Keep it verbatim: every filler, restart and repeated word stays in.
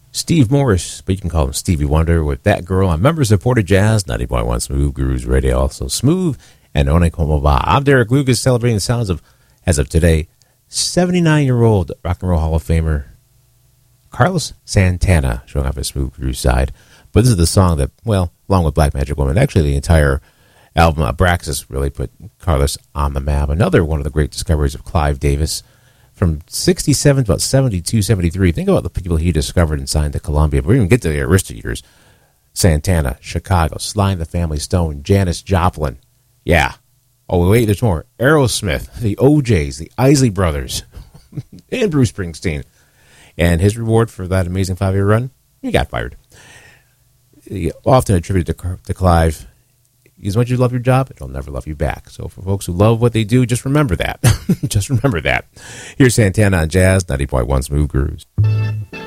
Steve Morris, but you can call him Stevie Wonder, with That Girl on Members of Porter Jazz, ninety point one Smooth Grooves Radio, also Smooth and One Como Va. I'm Derek Lucas, celebrating the sounds of, as of today, seventy-nine-year-old Rock and Roll Hall of Famer Carlos Santana, showing off his Smooth Grooves side. But this is the song that, well, along with Black Magic Woman, actually the entire album, Abraxas, really put Carlos on the map. Another one of the great discoveries of Clive Davis. From sixty-seven to about seventy-two, seventy-three, think about the people he discovered and signed to Columbia. Before we even get to the Arista years, Santana, Chicago, Sly and the Family Stone, Janis Joplin. Yeah. Oh, wait, there's more. Aerosmith, the O Js, the Isley Brothers, and Bruce Springsteen. And his reward for that amazing five-year run, he got fired. He often attributed to, to Clive, as much as you love your job, it'll never love you back. So for folks who love what they do, just remember that. Just remember that. Here's Santana on Jazz, ninety point one Smooth Grooves.